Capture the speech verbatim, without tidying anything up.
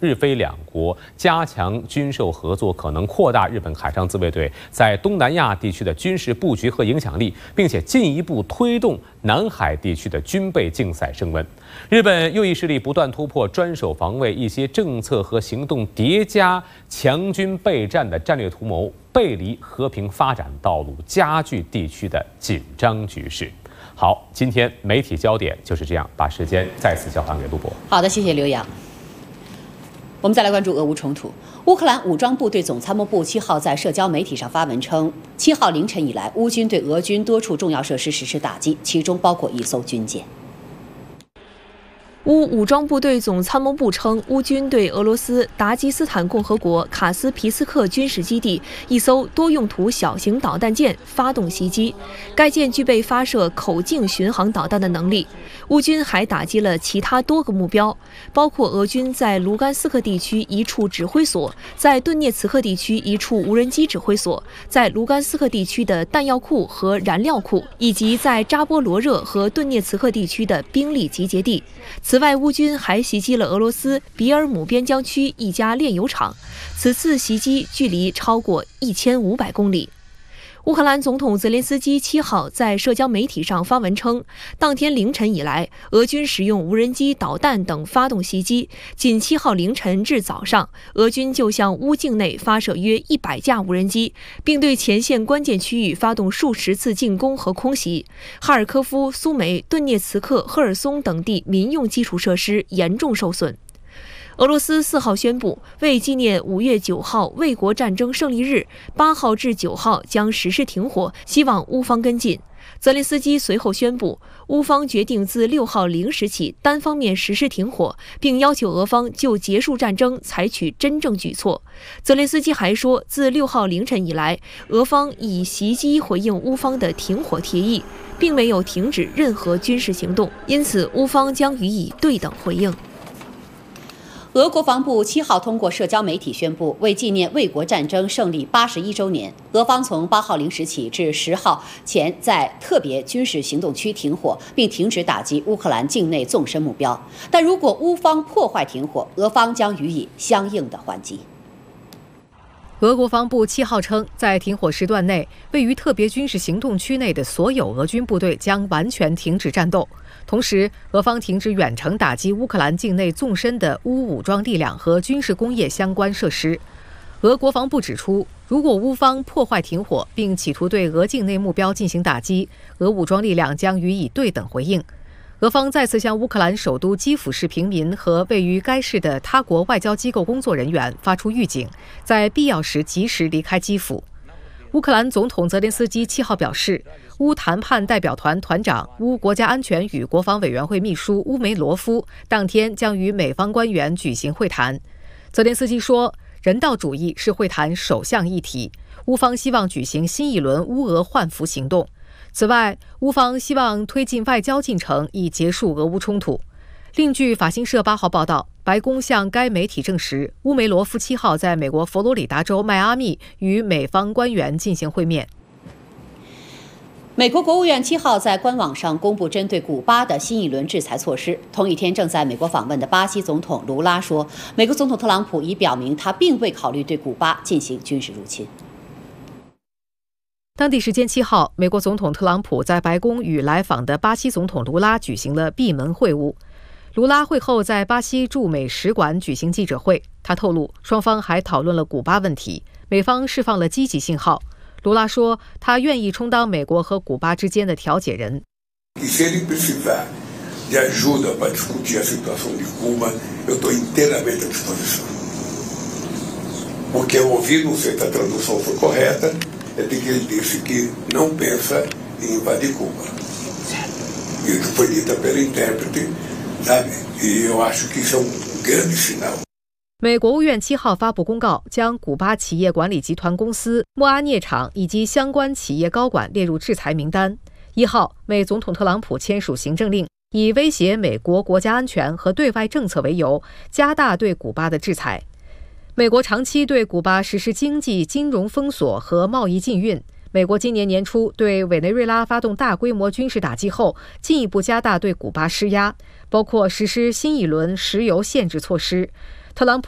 日菲两国加强军售合作，可能扩大日本海上自卫队在东南亚地区的军事布局和影响力，并且进一步推动南海地区的军备竞赛升温。日本右翼势力不断突破专守防卫，一些政策和行动叠加，强军备战的战略图谋背离和平发展道路，加剧地区的紧张局势。好，今天媒体焦点就是这样，把时间再次交还给陆博。 好的，谢谢刘洋。我们再来关注俄乌冲突。乌克兰武装部队总参谋部七号在社交媒体上发文称，七号凌晨以来，乌军对俄军多处重要设施实施打击，其中包括一艘军舰。 乌武装部队总参谋部称，乌军对俄罗斯达吉斯坦共和国卡斯皮斯克军事基地一艘多用途小型导弹舰发动袭击，该舰具备发射口径巡航导弹的能力。乌军还打击了其他多个目标，包括俄军在卢甘斯克地区一处指挥所，在顿涅茨克地区一处无人机指挥所，在卢甘斯克地区的弹药库和燃料库，以及在扎波罗热和顿涅茨克地区的兵力集结地。此外，乌军还袭击了俄罗斯比尔姆边疆区一家炼油厂，此次袭击距离超过一千五百公里。乌克兰总统泽连斯基七号在社交媒体上发文称，当天凌晨以来，俄军使用无人机、导弹等发动袭击。仅七号凌晨至早上，俄军就向乌境内发射约一百架无人机，并对前线关键区域发动数十次进攻和空袭。哈尔科夫、苏梅、顿涅茨克、赫尔松等地民用基础设施严重受损。俄罗斯四号宣布，为纪念五月九号卫国战争胜利日，八号至九号将实施停火，希望乌方跟进。泽连斯基随后宣布，乌方决定自六号零时起单方面实施停火，并要求俄方就结束战争采取真正举措。泽连斯基还说，自六号凌晨以来，俄方以袭击回应乌方的停火提议，并没有停止任何军事行动，因此乌方将予以对等回应。 俄国防部七号通过社交媒体宣布，为纪念卫国战争胜利八十一周年，俄方从八号零时起至十号前在特别军事行动区停火，并停止打击乌克兰境内纵深目标。但如果乌方破坏停火，俄方将予以相应的还击。 俄国防部七号称，在停火时段内，位于特别军事行动区内的所有俄军部队将完全停止战斗。同时，俄方停止远程打击乌克兰境内纵深的乌武装力量和军事工业相关设施。俄国防部指出，如果乌方破坏停火，并企图对俄境内目标进行打击，俄武装力量将予以对等回应。俄方再次向乌克兰首都基辅市平民和位于该市的他国外交机构工作人员发出预警，在必要时及时离开基辅。乌克兰总统泽连斯基七号表示，乌谈判代表团团长、乌国家安全与国防委员会秘书乌梅罗夫当天将与美方官员举行会谈。泽连斯基说，人道主义是会谈首项议题，乌方希望举行新一轮乌俄换俘行动。此外，乌方希望推进外交进程，以结束俄乌冲突。另据法新社八号报道，白宫向该媒体证实，乌梅罗夫七号在美国佛罗里达州迈阿密与美方官员进行会面。 美国国务院七号在官网上公布针对古巴的新一轮制裁措施。同一天，正在美国访问的巴西总统卢拉说，美国总统特朗普已表明他并未考虑对古巴进行军事入侵。 当地时间七号，美国总统特朗普在白宫与来访的巴西总统卢拉举行了闭门会晤。卢拉会后在巴西驻美使馆举行记者会，他透露，双方还讨论了古巴问题，美方释放了积极信号。卢拉说，他愿意充当美国和古巴之间的调解人。 é de que ele disse que não pensa em invadir Cuba. E isso foi dito pelo intérprete, sabe? E eu acho que isso é um grande sinal. 美国务院七号发布公告，将古巴企业管理集团公司、莫阿涅厂以及相关企业高管列入制裁名单。一号，美总统特朗普签署行政令，以威胁美国国家安全和对外政策为由，加大对古巴的制裁。美国长期对古巴实施经济、金融封锁和贸易禁运。美国今年年初对委内瑞拉发动大规模军事打击后，进一步加大对古巴施压，包括实施新一轮石油限制措施。特朗普